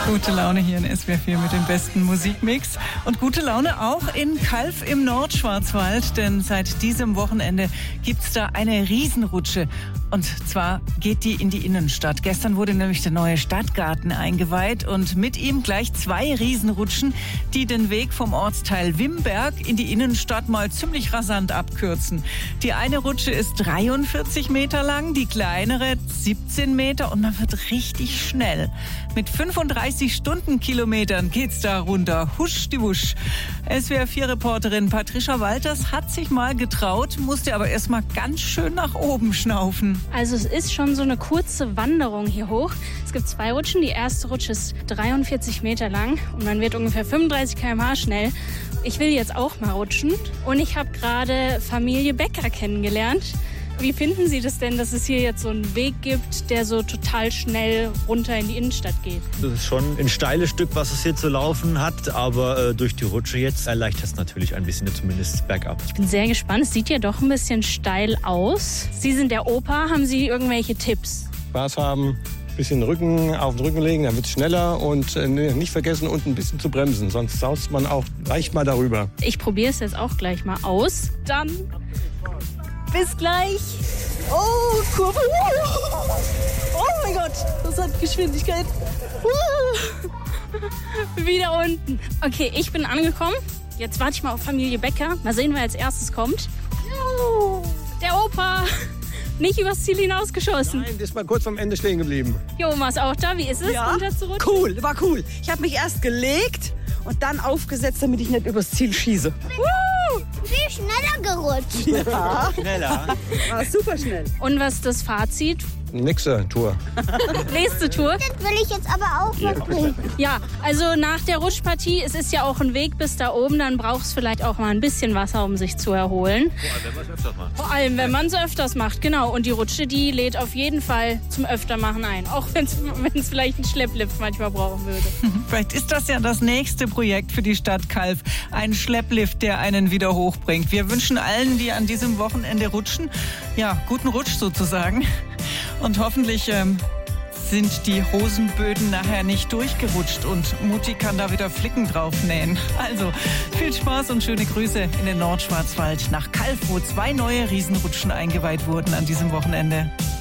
Gute Laune hier in SWR4 mit dem besten Musikmix. Und gute Laune auch in Calw im Nordschwarzwald, denn seit diesem Wochenende gibt's da eine Riesenrutsche. Und zwar geht die in die Innenstadt. Gestern wurde nämlich der neue Stadtgarten eingeweiht und mit ihm gleich 2 Riesenrutschen, die den Weg vom Ortsteil Wimberg in die Innenstadt mal ziemlich rasant abkürzen. Die eine Rutsche ist 43 Meter lang, die kleinere 17 Meter und man wird richtig schnell. Mit 35 Stundenkilometern geht's da runter. Husch die Wusch. SWR4-Reporterin Patricia Walters hat sich mal getraut, musste aber erst mal ganz schön nach oben schnaufen. Also es ist schon so eine kurze Wanderung hier hoch. Es gibt 2 Rutschen. Die erste Rutsche ist 43 Meter lang und man wird ungefähr 35 km/h schnell. Ich will jetzt auch mal rutschen und ich habe gerade Familie Becker kennengelernt. Wie finden Sie das denn, dass es hier jetzt so einen Weg gibt, der so total schnell runter in die Innenstadt geht? Das ist schon ein steiles Stück, was es hier zu laufen hat, aber durch die Rutsche jetzt erleichtert es natürlich ein bisschen, zumindest bergab. Ich bin sehr gespannt. Es sieht ja doch ein bisschen steil aus. Sie sind der Opa. Haben Sie irgendwelche Tipps? Spaß haben, ein bisschen Rücken auf den Rücken legen, dann wird es schneller und nicht vergessen, unten ein bisschen zu bremsen, sonst saust man auch leicht mal darüber. Ich probiere es jetzt auch gleich mal aus. Dann bis gleich. Oh, Kurve. Oh mein Gott, das hat Geschwindigkeit. Wieder unten. Okay, ich bin angekommen. Jetzt warte ich mal auf Familie Becker. Mal sehen, wer als erstes kommt. Der Opa. Nicht übers Ziel hinausgeschossen. Nein, das ist mal kurz am Ende stehen geblieben. Die Oma ist auch da. Wie ist es, runter zu rutschen? Cool, war cool. Ich habe mich erst gelegt und dann aufgesetzt, damit ich nicht übers Ziel schieße. Viel schneller gerutscht. Ja, Schneller. war super schnell. Und was ist das Fazit? Nächste Tour. Nächste Tour. Das will ich jetzt aber auch verbringen. Ja, also nach der Rutschpartie, es ist ja auch ein Weg bis da oben, dann braucht es vielleicht auch mal ein bisschen Wasser, um sich zu erholen. Vor allem, wenn man es öfters macht, genau. Und die Rutsche, die lädt auf jeden Fall zum Öftermachen ein. Auch wenn es vielleicht einen Schlepplift manchmal brauchen würde. Vielleicht ist das ja das nächste Projekt für die Stadt Calw. Ein Schlepplift, der einen wieder hochbringt. Wir wünschen allen, die an diesem Wochenende rutschen, ja, guten Rutsch sozusagen. Und hoffentlich sind die Hosenböden nachher nicht durchgerutscht und Mutti kann da wieder Flicken drauf nähen. Also viel Spaß und schöne Grüße in den Nordschwarzwald nach Calw, wo 2 neue Riesenrutschen eingeweiht wurden an diesem Wochenende.